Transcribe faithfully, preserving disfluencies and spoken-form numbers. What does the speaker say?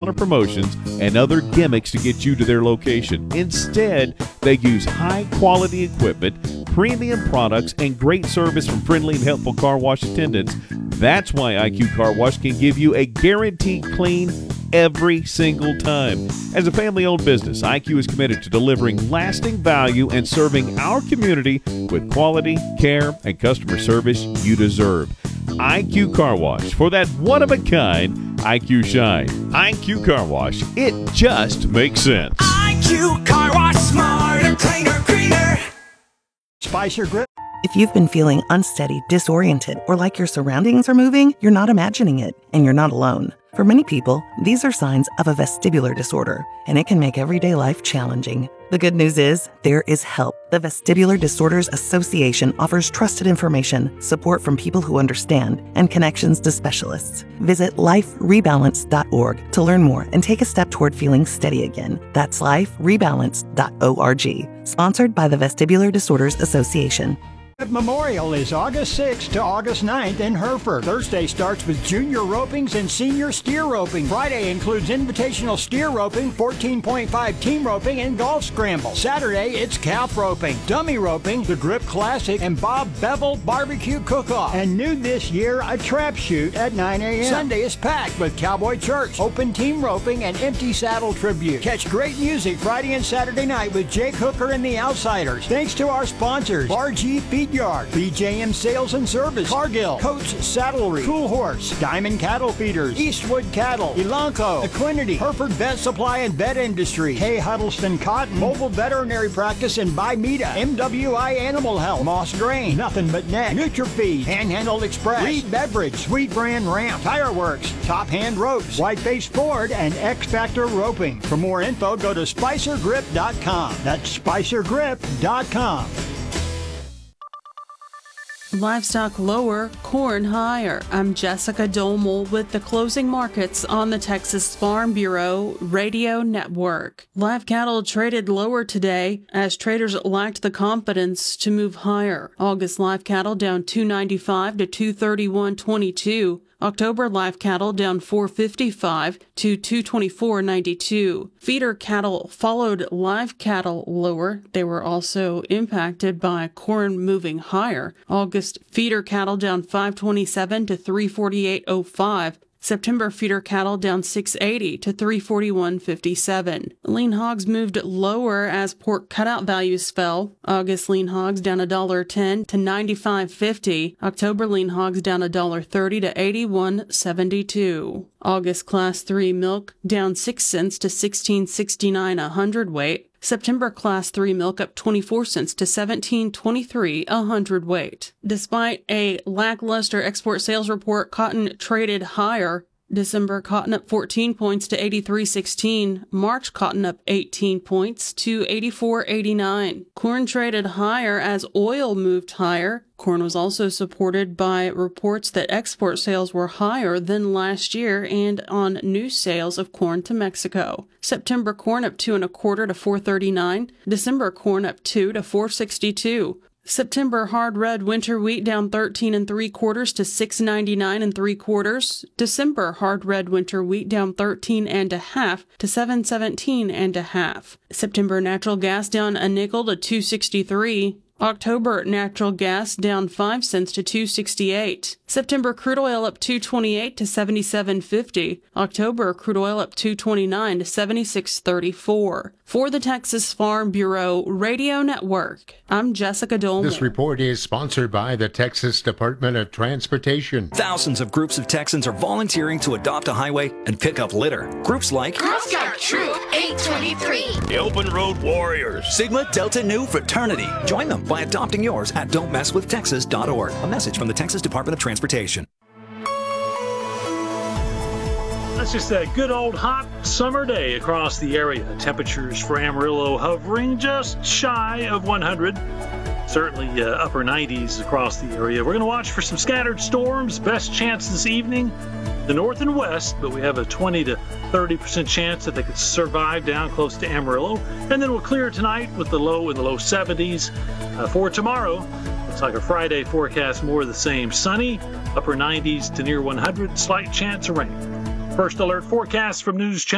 dollar promotions and other gimmicks to get you to their location. Instead, they use high-quality equipment, premium products, and great service from friendly and helpful car wash attendants. That's why I Q Car Wash can give you a guaranteed clean every single time. As a family-owned business, I Q is committed to delivering lasting value and serving our community with quality, care, and customer service you deserve. I Q Car Wash, for that one-of-a-kind I Q shine. I Q Car Wash, it just makes sense. I Q Car Wash, smarter, cleaner, greener. Spicer Grip. If you've been feeling unsteady, disoriented, or like your surroundings are moving, you're not imagining it, and you're not alone. For many people, these are signs of a vestibular disorder, and it can make everyday life challenging. The good news is, there is help. The Vestibular Disorders Association offers trusted information, support from people who understand, and connections to specialists. Visit life rebalance dot org to learn more and take a step toward feeling steady again. That's life rebalance dot org. Sponsored by the Vestibular Disorders Association. Memorial is August sixth to August ninth in Hereford. Thursday starts with junior ropings and senior steer roping. Friday includes invitational steer roping, fourteen point five team roping, and golf scramble. Saturday, it's calf roping, dummy roping, the Grip Classic, and Bob Bevel barbecue cook-off. And new this year, a trap shoot at nine a.m. Sunday is packed with Cowboy Church, open team roping, and empty saddle tribute. Catch great music Friday and Saturday night with Jake Hooker and the Outsiders. Thanks to our sponsors, R G Feed Yard, B J M Sales and Service, Cargill, Coach Saddlery, Cool Horse, Diamond Cattle Feeders, Eastwood Cattle, Elanco, Equinity, Hereford Vet Supply and Vet Industry, K. Huddleston Cotton, Mobile Veterinary Practice and Bimeda, M W I Animal Health, Moss Grain, Nothing But Net, NutriFeed, Panhandle Express, Reed Beverage, Sweet Brand Ramp, Tire Works, Top Hand Ropes, Whiteface Ford, and X Factor Roping. For more info, go to spicer grip dot com. That's spicer grip dot com. Livestock lower, corn higher. I'm Jessica Domel with the closing markets on the Texas Farm Bureau Radio Network. Live cattle traded lower today as traders lacked the confidence to move higher. August live cattle down two ninety-five to two thirty-one twenty-two. October live cattle down four fifty-five to two twenty-four ninety-two. Feeder cattle followed live cattle lower. They were also impacted by corn moving higher. August feeder cattle down five twenty-seven to three forty-eight oh five. September feeder cattle down six eighty to three forty-one fifty-seven. Lean hogs moved lower as pork cutout values fell. August lean hogs down one dollar ten to ninety-five fifty. October lean hogs down one dollar thirty to eighty-one seventy-two. August class three milk down six cents to sixteen sixty-nine a hundredweight. September class three milk up twenty-four cents to seventeen twenty-three a hundredweight. Despite a lackluster export sales report, cotton traded higher. December cotton up fourteen points to eighty-three sixteen. March cotton up eighteen points to eighty-four eighty-nine. Corn traded higher as oil moved higher. Corn was also supported by reports that export sales were higher than last year and on new sales of corn to Mexico. September corn up two and a quarter to four thirty-nine. December corn up two to four sixty-two. September hard red winter wheat down thirteen and three quarters to six ninety-nine and three quarters. December hard red winter wheat down thirteen and a half to seven seventeen and a half. September natural gas down a nickel to two sixty-three. October natural gas down five cents to two sixty-eight. September crude oil up two twenty-eight to seventy-seven fifty. October crude oil up two twenty-nine to seventy-six thirty-four. For the Texas Farm Bureau Radio Network, I'm Jessica Dolman. This report is sponsored by the Texas Department of Transportation. Thousands of groups of Texans are volunteering to adopt a highway and pick up litter. Groups like Girl Scout Troop eight twenty-three, the Open Road Warriors, Sigma Delta Nu Fraternity. Join them by adopting yours at don't mess with texas dot org. A message from the Texas Department of Transportation. It's just a good old hot summer day across the area. Temperatures for Amarillo hovering just shy of one hundred. Certainly uh, upper nineties across the area. We're going to watch for some scattered storms. Best chance this evening, the north and west, but we have a twenty to thirty percent chance that they could survive down close to Amarillo. And then we'll clear tonight with the low in the low seventies. Uh, for tomorrow, looks like a Friday forecast, more of the same. Sunny, upper nineties to near one hundred, slight chance of rain. First alert forecast from News Channel.